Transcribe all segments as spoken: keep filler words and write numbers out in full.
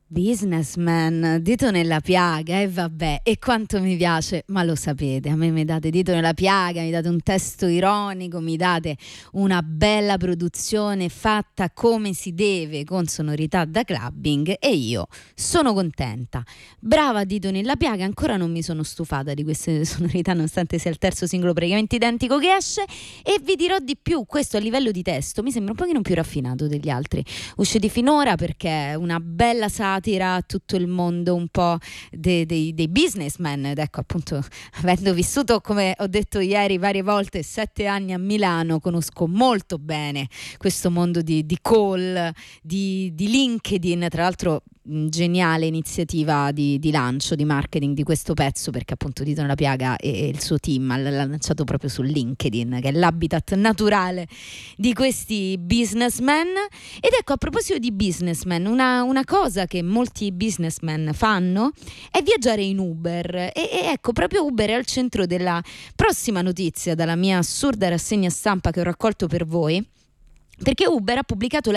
Businessman, dito nella piaga, e vabbè, e quanto mi piace, ma lo sapete, a me mi date dito nella piaga, mi date un testo ironico, mi date una bella produzione fatta come si deve, con sonorità da clubbing, e io sono contenta. Brava dito nella piaga, ancora non mi sono stufata di queste sonorità, nonostante sia il terzo singolo praticamente identico che esce, e vi dirò di più, questo a livello di testo mi sembra un pochino più raffinato degli altri usciti finora, perché è una bella satira a tutto il mondo un po' dei, dei, dei businessmen, ed ecco, appunto, avendo vissuto, come ho detto ieri varie volte, sette anni a Milano, conosco molto bene questo mondo di, di call, di, di LinkedIn. Tra l'altro geniale iniziativa di, di lancio, di marketing di questo pezzo, perché appunto Dito nella piaga e, e il suo team l'ha lanciato proprio su LinkedIn, che è l'habitat naturale di questi businessmen. Ed ecco, a proposito di businessmen, una, una cosa che molti businessmen fanno è viaggiare in Uber, e, e ecco, proprio Uber è al centro della prossima notizia dalla mia assurda rassegna stampa che ho raccolto per voi, perché Uber ha pubblicato la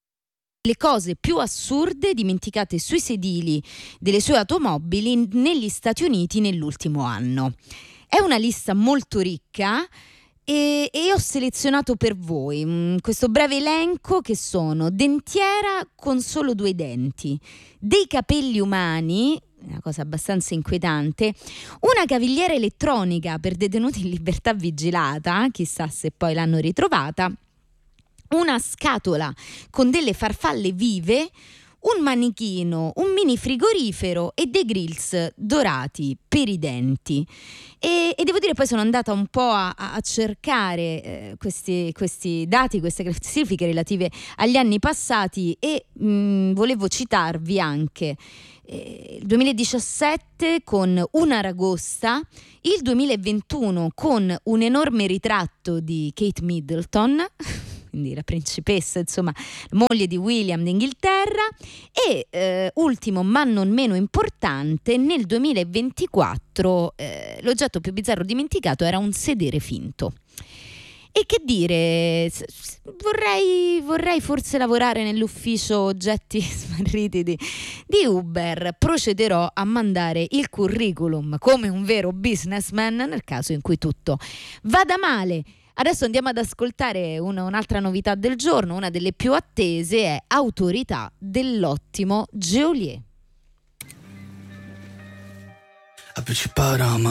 le cose più assurde dimenticate sui sedili delle sue automobili negli Stati Uniti nell'ultimo anno. È una lista molto ricca e, e ho selezionato per voi mh, questo breve elenco, che sono: dentiera con solo due denti, dei capelli umani, una cosa abbastanza inquietante, una cavigliera elettronica per detenuti in libertà vigilata, chissà se poi l'hanno ritrovata, una scatola con delle farfalle vive, un manichino, un mini frigorifero e dei grills dorati per i denti. E, e devo dire, poi sono andata un po' a, a cercare eh, questi, questi dati, queste classifiche relative agli anni passati, e mh, volevo citarvi anche eh, il duemiladiciassette con un'aragosta, il duemilaventuno con un enorme ritratto di Kate Middleton, quindi la principessa, insomma, moglie di William d'Inghilterra, e eh, ultimo ma non meno importante, nel duemilaventiquattro eh, l'oggetto più bizzarro dimenticato era un sedere finto. E che dire, vorrei, vorrei forse lavorare nell'ufficio oggetti smarriti di, di Uber. Procederò a mandare il curriculum come un vero businessman nel caso in cui tutto vada male. Adesso andiamo ad ascoltare una, un'altra novità del giorno, una delle più attese è Autorità dell'ottimo Geolier.